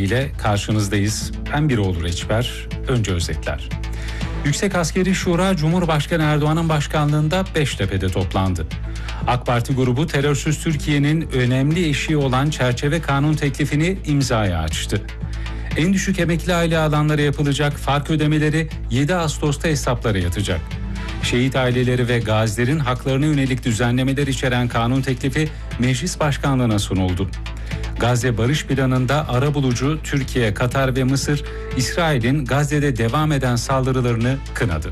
bülteniyle karşınızdayız. Ben Biroğlu Reçber. Önce özetler. Yüksek Askeri Şura, Cumhurbaşkanı Erdoğan'ın başkanlığında Beştepe'de toplandı. AK Parti grubu terörsüz Türkiye'nin önemli eşiği olan çerçeve kanun teklifini imzaya açtı. En düşük emekli aile alanlara yapılacak fark ödemeleri 7 Ağustos'ta hesaplara yatacak. Şehit aileleri ve gazilerin haklarına yönelik düzenlemeler içeren kanun teklifi Meclis Başkanlığı'na sunuldu. Gazze Barış Planı'nda arabulucu Türkiye, Katar ve Mısır, İsrail'in Gazze'de devam eden saldırılarını kınadı.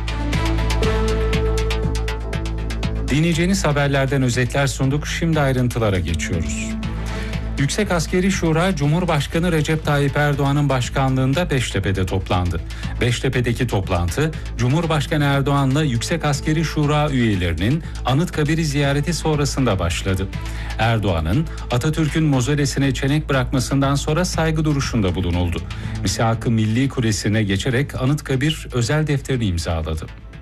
Dinleyeceğiniz haberlerden özetler sunduk. Şimdi ayrıntılara geçiyoruz. Yüksek Askeri Şura, Cumhurbaşkanı Recep Tayyip Erdoğan'ın başkanlığında Beştepe'de toplandı. Beştepe'deki toplantı, Cumhurbaşkanı Erdoğan'la Yüksek Askeri Şura üyelerinin Anıtkabir'i ziyareti sonrasında başladı. Erdoğan'ın Atatürk'ün mozolesine çelenk bırakmasından sonra saygı duruşunda bulunuldu. Misak-ı Milli Kulesi'ne geçerek Anıtkabir özel defterini imzaladı.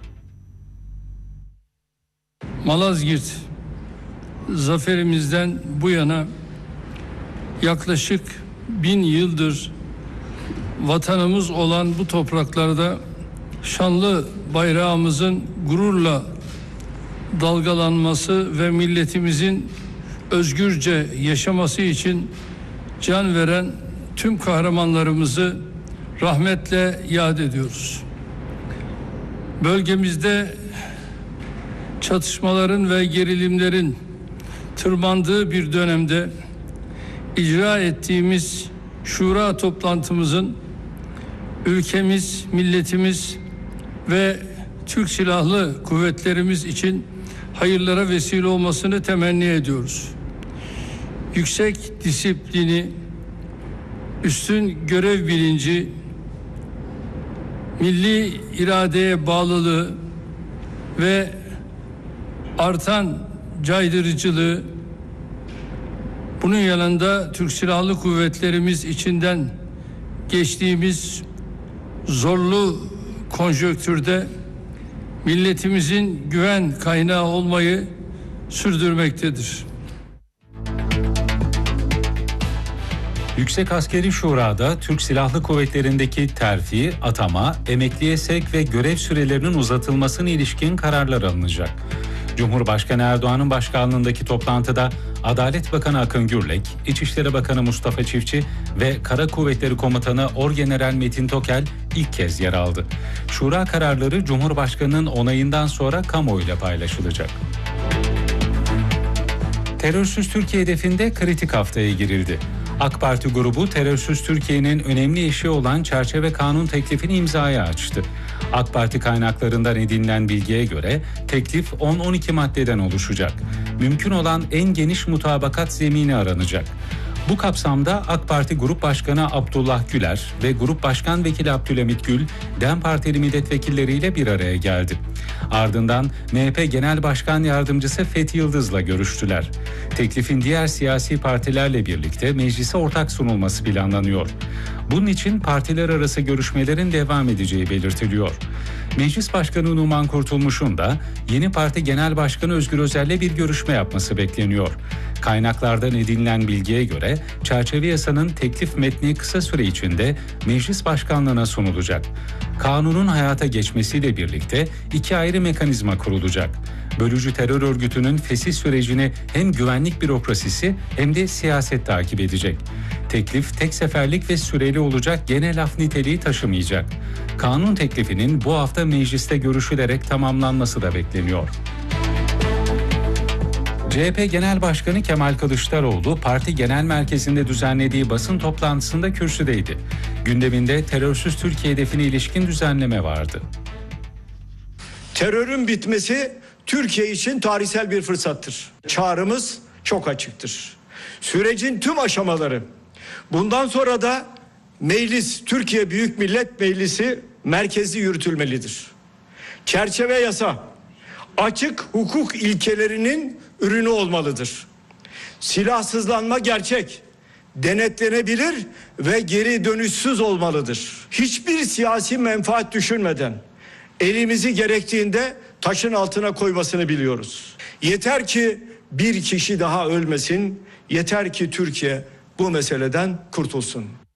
Malazgirt zaferimizden bu yana yaklaşık 1000 yıldır vatanımız olan bu topraklarda şanlı bayrağımızın gururla dalgalanması ve milletimizin özgürce yaşaması için can veren tüm kahramanlarımızı rahmetle yad ediyoruz. Bölgemizde çatışmaların ve gerilimlerin tırmandığı bir dönemde icra ettiğimiz şura toplantımızın ülkemiz, milletimiz ve Türk Silahlı Kuvvetlerimiz için hayırlara vesile olmasını temenni ediyoruz. Yüksek disiplini, üstün görev bilinci, milli iradeye bağlılığı ve artan caydırıcılığı, bunun yanında Türk Silahlı Kuvvetlerimiz içinden geçtiğimiz zorlu konjonktürde milletimizin güven kaynağı olmayı sürdürmektedir. Yüksek Askeri Şura'da Türk Silahlı Kuvvetleri'ndeki terfi, atama, emekliye sevk ve görev sürelerinin uzatılmasına ilişkin kararlar alınacak. Cumhurbaşkanı Erdoğan'ın başkanlığındaki toplantıda Adalet Bakanı Akın Gürlek, İçişleri Bakanı Mustafa Çiftçi ve Kara Kuvvetleri Komutanı Orgeneral Metin Tokel ilk kez yer aldı. Şura kararları Cumhurbaşkanı'nın onayından sonra kamuoyuyla paylaşılacak. Terörsüz Türkiye hedefinde kritik haftaya girildi. AK Parti grubu terörsüz Türkiye'nin önemli eşiği olan çerçeve kanun teklifini imzaya açtı. AK Parti kaynaklarından edinilen bilgiye göre teklif 10-12 maddeden oluşacak. Mümkün olan en geniş mutabakat zemini aranacak. Bu kapsamda AK Parti Grup Başkanı Abdullah Güler ve Grup Başkan Vekili Abdülhamit Gül, DEM Partili milletvekilleriyle bir araya geldi. Ardından MHP Genel Başkan Yardımcısı Fethi Yıldız'la görüştüler. Teklifin diğer siyasi partilerle birlikte meclise ortak sunulması planlanıyor. Bunun için partiler arası görüşmelerin devam edeceği belirtiliyor. Meclis Başkanı Numan Kurtulmuş'un da yeni parti Genel Başkanı Özgür Özel'le bir görüşme yapması bekleniyor. Kaynaklardan edinilen bilgiye göre çerçeve yasanın teklif metni kısa süre içinde Meclis Başkanlığı'na sunulacak. Kanunun hayata geçmesiyle birlikte 2 ayrı mekanizma kurulacak. Bölücü terör örgütünün fesih sürecini hem güvenlik bürokrasisi hem de siyaset takip edecek. Teklif tek seferlik ve süreli olacak, genel af niteliği taşımayacak. Kanun teklifinin bu hafta mecliste görüşülerek tamamlanması da bekleniyor. CHP Genel Başkanı Kemal Kılıçdaroğlu, parti genel merkezinde düzenlediği basın toplantısında kürsüdeydi. Gündeminde terörsüz Türkiye hedefine ilişkin düzenleme vardı. Terörün bitmesi Türkiye için tarihsel bir fırsattır. Çağrımız çok açıktır. Sürecin tüm aşamaları, bundan sonra da meclis, Türkiye Büyük Millet Meclisi merkezli yürütülmelidir. Çerçeve yasa, açık hukuk ilkelerinin ürünü olmalıdır. Silahsızlanma gerçek, denetlenebilir ve geri dönüşsüz olmalıdır. Hiçbir siyasi menfaat düşünmeden elimizi gerektiğinde taşın altına koymasını biliyoruz. Yeter ki bir kişi daha ölmesin, yeter ki Türkiye bu meseleden kurtulsun.